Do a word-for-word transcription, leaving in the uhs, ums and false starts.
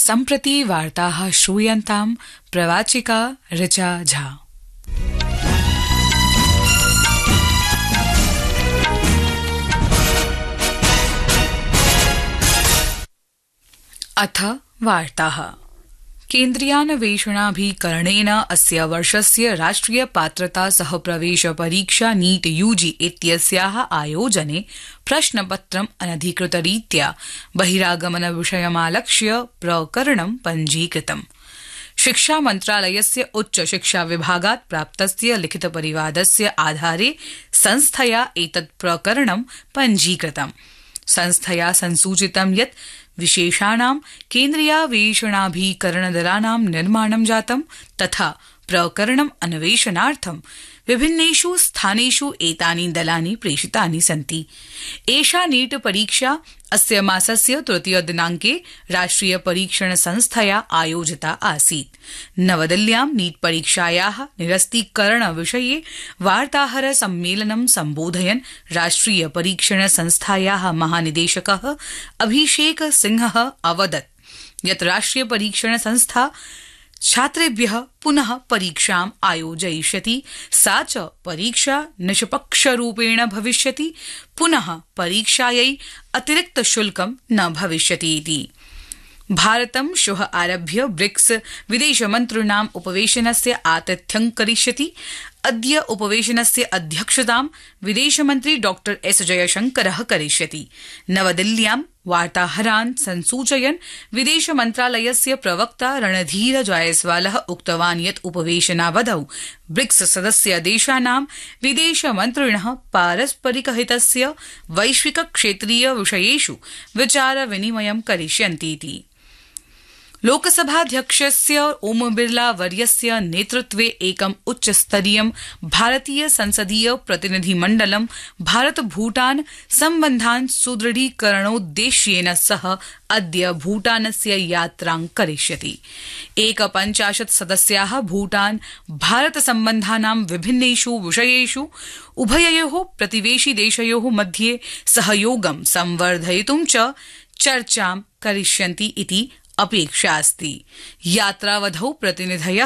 सम्प्रति वार्ताः श्रूयन्तां प्रवाचिका ऋचा झा। अथ वार्ताः। केन्द्रीयान्वेषणाभिकरणेन अस्य वर्षस्य राष्ट्रिय पात्रता सह प्रवेश परीक्षा नीट यूजी इत्यस्याः आयोजने प्रश्नपत्रम् अनधिकृतरीत्या बहिरागमन विषयमालक्ष्य प्रकरणं पञ्जीकृतम्। शिक्षा मन्त्रालयस्य उच्च शिक्षा विभागात् प्राप्तस्य लिखितपरिवादस्य आधारे संस्थया एतत् प्रकरणं पञ्जीकृतम्। संस्थया संसूचितं यत् विशेषाणां केन्द्रीयान्वेषणाभिकरणदलानां निर्माणं जातं तथा प्रकरणम् अन्वेषणार्थं विभिन्नेषु स्थानेषु एतानि दलानि प्रेषितानि सन्ति। एषा नीट परीक्षा अस्य मासस्य तृतीय दिनांके राष्ट्रिय परीक्षण संस्थया आयोजिता आसीत्। नवदिल्ल्यां नीट परीक्षायाः निरस्तीकरण विषये वार्ताहर सम्मेलनं सम्बोधयन् राष्ट्रिय परीक्षण संस्थायाः महानिदेशकः अभिषेक सिंहः अवदत् यत् राष्ट्रिय परीक्षण संस्था छात्रेभ्यः पुनः परीक्षाम् आयोजयिष्यति, सा च परीक्षा निष्पक्षरूपेण भविष्यति, पुनः परीक्षायै अतिरिक्त शुल्कं न भविष्यति इति। भारतं श्वः आरभ्य ब्रिक्स विदेशमन्त्रिणाम् उपवेशनस्य आतिथ्यं करिष्यति। अद्य उपवेशनस्य अध्यक्षतां विदेशमन्त्री डॉ एस जयशंकरः करिष्यति। नवदिल्ल्यां वार्ताहरान् संसूचयन् विदेशमन्त्रालयस्य प्रवक्ता रणधीर जायसवालः उक्तवान् यत् उपवेशनावधौ ब्रिक्स सदस्य देशानां विदेशमन्त्रिणः पारस्परिकहितस्य वैश्विक क्षेत्रीय विषयेषु विचार विनिमयं करिष्यन्तीति। लोकसभाध्यक्षस्य ओम बिरला वर्यस्य नेतृत्वे एकम् उच्चस्तरीयं भारतीय संसदीय प्रतिनिधिमण्डलं भारत भूटान सम्बन्धान् सुदृढीकरणोद्देश्येन सह अद्य भूटानस्य यात्रां करिष्यति। एकपञ्चाशत् सदस्याः भूटान भारत सम्बन्धानां विभिन्नेषु विषयेषु उभययोः प्रतिवेशि देशयोः मध्ये सहयोगं संवर्धयितुं च चर्चां करिष्यन्ति इति अपेक्षा अस्ति। यात्रावधौ प्रतिनिधयः